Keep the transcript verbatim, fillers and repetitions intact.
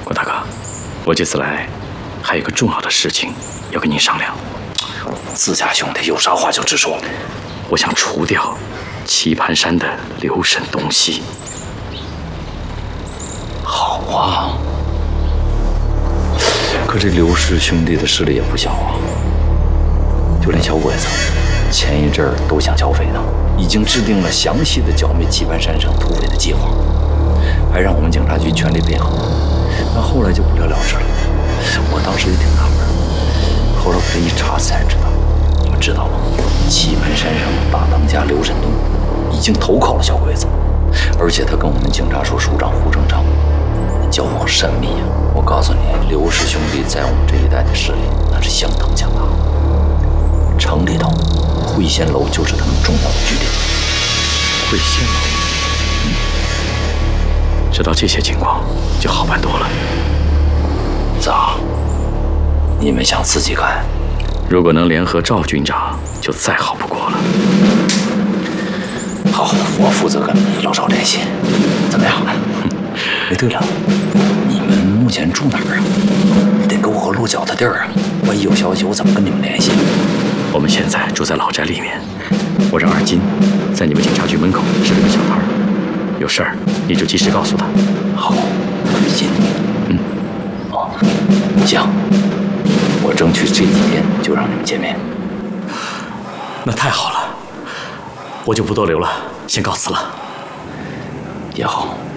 郭大哥，我这次来还有个重要的事情要跟您商量。 自家兄弟有啥话就直说。 我想除掉棋盘山的留神东西。 好啊，可这刘氏兄弟的势力也不小啊，就连小鬼子前一阵儿都想剿匪呢，已经制定了详细的剿灭棋盘山上土匪的计划，还让我们警察局全力配合。那后来就不了了之了。我当时也挺纳闷，后来我这一查才知道，你们知道吗？棋盘山上的大当家刘振东已经投靠了小鬼子，而且他跟我们警察署署长胡正昌交往甚密啊！我告诉你，刘氏兄弟在我们这一带的势力那是相当强大。城里头，会仙楼就是他们重要的据点。 会仙楼，嗯，知道这些情况就好办多了。 咋？你们想自己干？ 如果能联合赵军长，就再好不过了。 好，我负责跟老赵联系，怎么样？哎，对了，你们目前住哪儿啊？得给我个落脚的地儿啊！万一有消息，我怎么跟你们联系？ 我们现在住在老宅里面，我让二金在你们警察局门口支了个小摊儿，有事儿你就及时告诉他。 好，二金， 嗯， 哦，行，我争取这几天就让你们见面。 那太好了，我就不多留了，先告辞了。 也好。